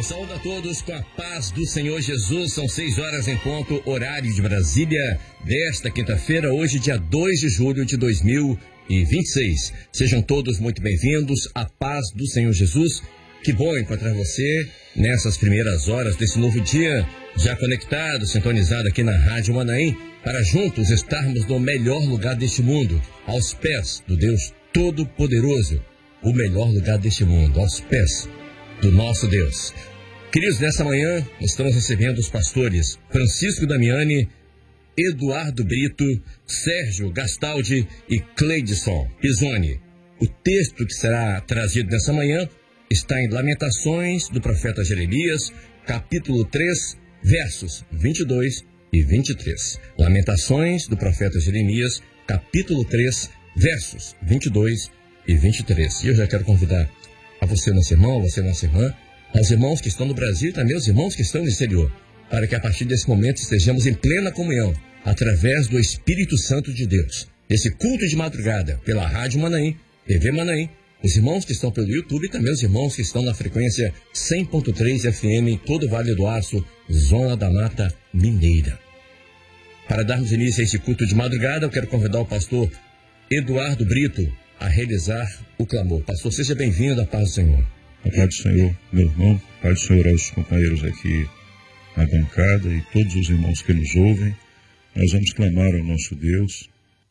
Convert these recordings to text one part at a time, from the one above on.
Saúdo a todos com a paz do Senhor Jesus. São 6 horas em ponto, horário de Brasília, desta quinta-feira, hoje, dia 2 de julho de 2026. Sejam todos muito bem-vindos. A paz do Senhor Jesus. Que bom encontrar você nessas primeiras horas desse novo dia, já conectado, sintonizado aqui na Rádio Manaim, para juntos estarmos no melhor lugar deste mundo, aos pés do Deus Todo-Poderoso. O melhor lugar deste mundo, aos pés do nosso Deus. Queridos, nessa manhã estamos recebendo os pastores Francisco Damiani, Eduardo Brito, Sérgio Gastaldi e Cleidson Pisoni. O texto que será trazido nessa manhã está em Lamentações do profeta Jeremias, capítulo 3, versos 22 e 23. Lamentações do profeta Jeremias, capítulo 3, versos 22 e 23. E eu já quero convidar a você, nosso irmão, você, nossa irmã, aos irmãos que estão no Brasil e também aos irmãos que estão no exterior, para que a partir desse momento estejamos em plena comunhão, através do Espírito Santo de Deus. Esse culto de madrugada, pela Rádio Manaim, TV Manaim, os irmãos que estão pelo YouTube e também os irmãos que estão na frequência 100.3 FM em todo o Vale do Aço, Zona da Mata Mineira. Para darmos início a esse culto de madrugada, eu quero convidar o pastor Eduardo Brito a realizar o clamor. Pastor, seja bem-vindo à paz do Senhor. A paz do Senhor, meu irmão, a paz do Senhor aos companheiros aqui na bancada e todos os irmãos que nos ouvem. Nós vamos clamar ao nosso Deus.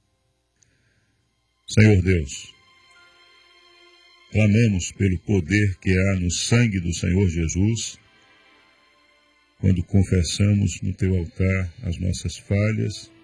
Senhor Deus, clamamos pelo poder que há no sangue do Senhor Jesus, quando confessamos no teu altar as nossas falhas